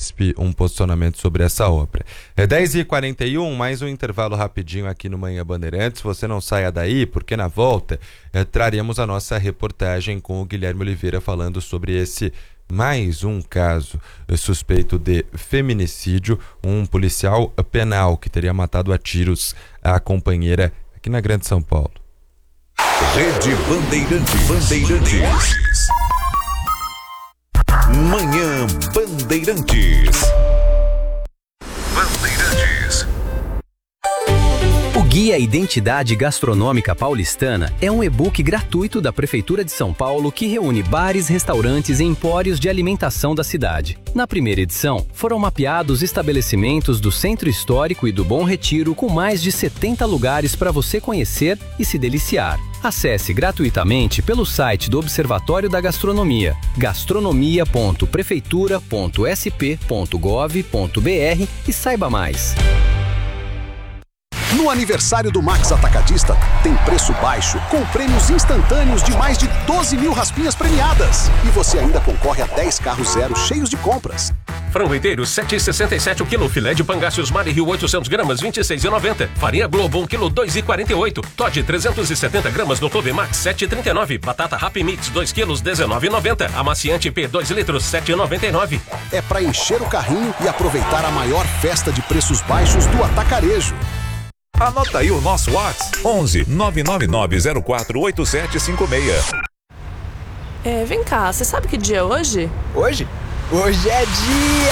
Sabesp um posicionamento sobre essa obra. É 10h41, mais um intervalo rapidinho aqui no Manhã Bandeirantes. Você não saia daí, porque na volta traremos a nossa reportagem com o Guilherme Oliveira falando sobre esse mais um caso suspeito de feminicídio, um policial penal que teria matado a tiros a companheira aqui na Grande São Paulo. Rede Bandeirantes. Manhã Bandeirantes. O Guia Identidade Gastronômica Paulistana é um e-book gratuito da Prefeitura de São Paulo que reúne bares, restaurantes e empórios de alimentação da cidade. Na primeira edição, foram mapeados estabelecimentos do Centro Histórico e do Bom Retiro com mais de 70 lugares para você conhecer e se deliciar. Acesse gratuitamente pelo site do Observatório da Gastronomia, gastronomia.prefeitura.sp.gov.br e saiba mais. No aniversário do Max Atacadista, tem preço baixo, com prêmios instantâneos de mais de 12 mil raspinhas premiadas. E você ainda concorre a 10 carros zero cheios de compras. Frango inteiro, 7,67 o quilo. Filé de pangaços Mari Rio, 800 gramas, 26,90. Farinha Globo, 1 quilo, 2,48. Todd, 370 gramas no Clove Max, 7,39. Batata Happy Mix, 2 quilos, 19,90. Amaciante P, 2 litros, 7,99. É para encher o carrinho e aproveitar a maior festa de preços baixos do atacarejo. Anota aí o nosso WhatsApp: 11 999 04 8756. Vem cá, você sabe que dia é hoje? Hoje? Hoje é dia